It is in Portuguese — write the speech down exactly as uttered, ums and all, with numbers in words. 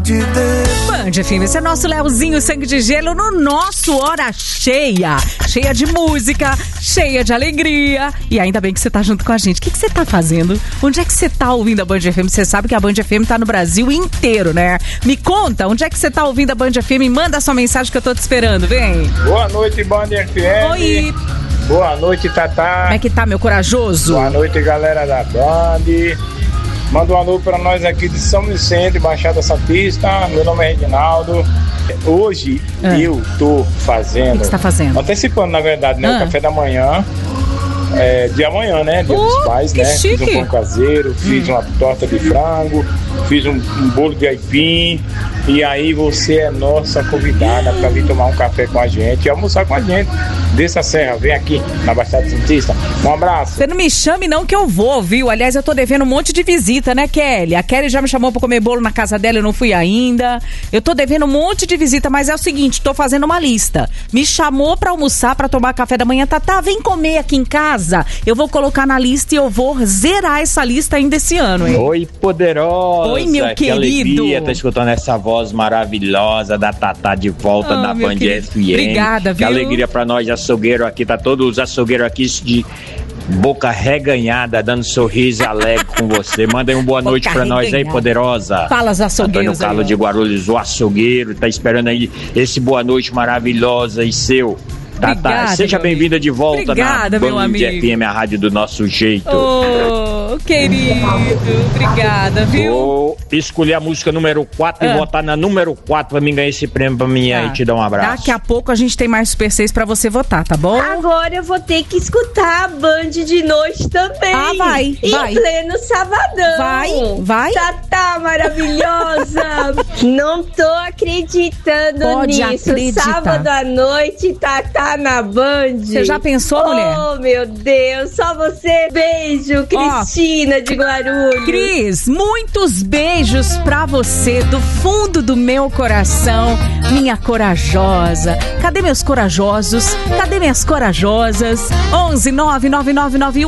te devo. Band F M, esse é nosso Leozinho Sangue de Gelo no nosso Hora Cheia. Cheia de música, cheia de alegria. E ainda bem que você tá junto com a gente. O que, que você tá fazendo? Onde é que você tá ouvindo a Band F M? Você sabe que a Band F M tá no Brasil inteiro, né? Me conta, onde é que você tá ouvindo a Band F M? Manda sua mensagem que eu tô te esperando, vem. Boa noite, Band F M. Oi. Boa noite, Tatá. Como é que tá, meu corajoso? Boa noite, galera da Band. Manda um alô pra nós aqui de São Vicente, Baixada Santista. Meu nome é Reginaldo. Hoje ah. eu tô fazendo... O que você tá fazendo? Antecipando, na verdade, né? Ah. O café da manhã. É, de amanhã, né? Dia uh, dos pais, né? Chique. Fiz um pão caseiro, fiz hum. uma torta de frango, fiz um, um bolo de aipim. E aí você é nossa convidada para vir tomar um café com a gente e almoçar com a gente. Desça a serra, vem aqui na Baixada Santista. Um abraço. Você não me chame não que eu vou, viu? Aliás, eu tô devendo um monte de visita, né, Kelly? A Kelly já me chamou pra comer bolo na casa dela, eu não fui ainda. Eu tô devendo um monte de visita, mas é o seguinte, tô fazendo uma lista. Me chamou pra almoçar, pra tomar café da manhã. Tatá, vem comer aqui em casa. Eu vou colocar na lista e eu vou zerar essa lista ainda esse ano, hein? Oi, poderosa. Oi, meu que querido. alegria, tá escutando essa voz maravilhosa da Tatá de volta oh, na Band F M. Obrigada, que viu? alegria pra nós, açougueiro aqui, tá todos os açougueiros aqui de boca reganhada, dando sorriso alegre com você. Manda uma boa boca noite pra reganhada. Nós aí, poderosa. Fala os açougueiros. Antônio Carlos de Guarulhos, o açougueiro, tá esperando aí esse boa noite maravilhosa e seu. Tatá, seja bem-vinda de volta. Obrigada, na meu Band amigo. F M, a rádio do nosso jeito. Ô, oh, querido, obrigada, viu? Vou escolher a música número quatro ah. e votar na número quatro pra mim ganhar esse prêmio pra mim tá. Aí te dar um abraço. Daqui a pouco a gente tem mais Super seis pra você votar, tá bom? Agora eu vou ter que escutar a Band de noite também. Ah, vai, em vai. Em pleno sabadão. Vai, vai. Tatá maravilhosa. Não tô acreditando Pode nisso. Acreditar. Sábado à noite, Tatá na Band. Você já pensou, mulher? Oh, meu Deus, só você. Beijo, Cristina oh, de Guarulhos. Cris, muitos beijos pra você do fundo do meu coração, minha corajosa. Cadê meus corajosos? Cadê minhas corajosas? onze nove nove nove nove um